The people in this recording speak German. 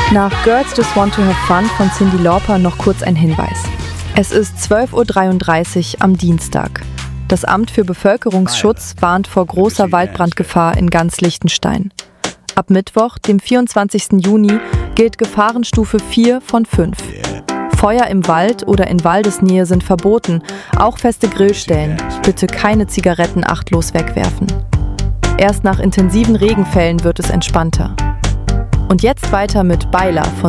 Nach Girls Just Want to Have Fun von Cyndi Lauper noch kurz ein Hinweis. Es ist 12:33 Uhr am Dienstag. Das Amt für Bevölkerungsschutz warnt vor großer Waldbrandgefahr in ganz Liechtenstein. Ab Mittwoch, dem 24. Juni, gilt Gefahrenstufe 4 von 5. Feuer im Wald oder in Waldesnähe sind verboten, auch feste Grillstellen. Bitte keine Zigaretten achtlos wegwerfen. Erst nach intensiven Regenfällen wird es entspannter. Und jetzt weiter mit Beiler von